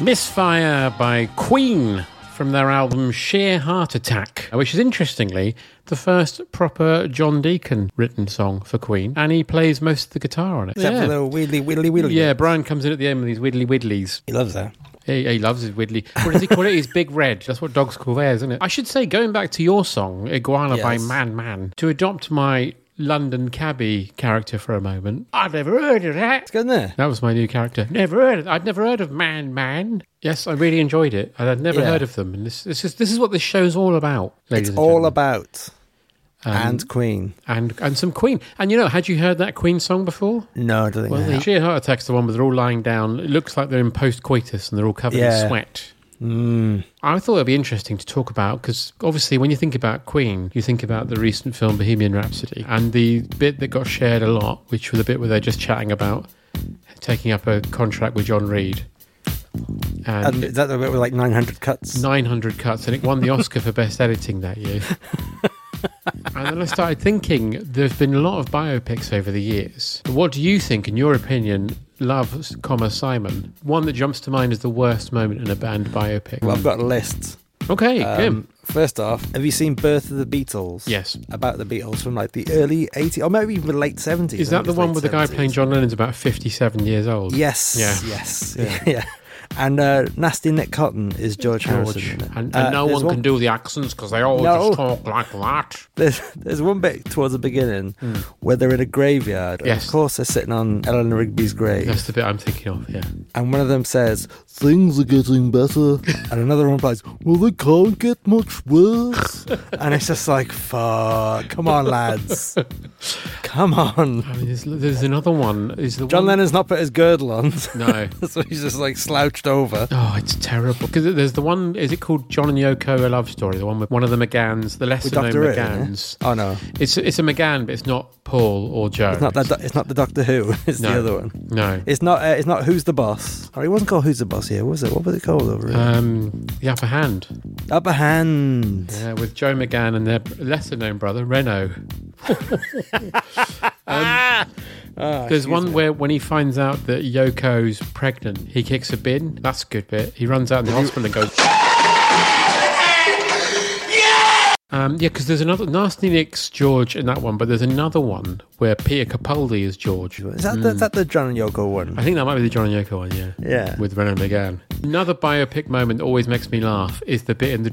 Misfire by Queen from their album Sheer Heart Attack, which is interestingly the first proper John Deacon written song for Queen, and he plays most of the guitar on it. Except for the little widdly. Yeah, Brian comes in at the end with these widdlies. He loves that. He loves his widdly. What does he call it? His big red. That's what dogs call theirs, isn't it? I should say, going back to your song, Iguana by Man, to adopt my London cabbie character for a moment. I'd never heard of that. It's good, isn't it? That was my new character. I'd never heard of Man. Yes, I really enjoyed it. I'd never heard of them. And this is what this show's all about, ladies and gentlemen. It's all about and Queen. And some Queen. And had you heard that Queen song before? No, I don't think the Sheer Heart Attack's the one where they're all lying down. It looks like they're in post-coitus and they're all covered in sweat. I thought it'd be interesting to talk about, because obviously when you think about Queen, you think about the recent film Bohemian Rhapsody, and the bit that got shared a lot, which was the bit where they're just chatting about taking up a contract with John Reid. And is that the bit with like 900 cuts? 900 cuts, and it won the Oscar for Best Editing that year. And then I started thinking, there's been a lot of biopics over the years. What do you think, in your opinion, Love, Simon, one that jumps to mind as the worst moment in a band biopic? Well, I've got a list. Okay, Kim. First off, have you seen Birth of the Beatles? Yes. About the Beatles from like the early 80s, or maybe even the late 70s. Is that the one with the guy playing John Lennon's about 57 years old? Yes. Yeah. Yes. Yeah. And Nasty Nick Cotton is George Harrison. And no one can do the accents because they all just talk like that. There's one bit towards the beginning where they're in a graveyard. Yes. And of course, they're sitting on Eleanor Rigby's grave. That's the bit I'm thinking of, yeah. And one of them says, "Things are getting better." And another one replies, "Well, they can't get much worse." And it's just like, fuck. Come on, lads. Come on. I mean, there's another one. John Lennon's not put his girdle on. No. So he's just like slouched over. Oh, it's terrible. Because there's the one, is it called John and Yoko, A Love Story? The one with one of the McGanns, the lesser known McGanns. Oh, no. It's a McGann, but it's not Paul or Joe. It's not the Doctor Who. It's the other one. No. It's not Who's the Boss. Or it wasn't called Who's the Boss here, was it? What was it called over here? The Upper Hand. Upper Hand. Yeah, with Joe McGann and their lesser known brother, Reno. There's one where when he finds out that Yoko's pregnant, he kicks a bin. That's a good bit. He runs out in the hospital and goes... because there's another... Nasty Nick's George in that one, but there's another one where Peter Capaldi is George. Is that the John and Yoko one? I think that might be the John and Yoko one, yeah. Yeah. With Renan McGann. Another biopic moment that always makes me laugh is the bit in the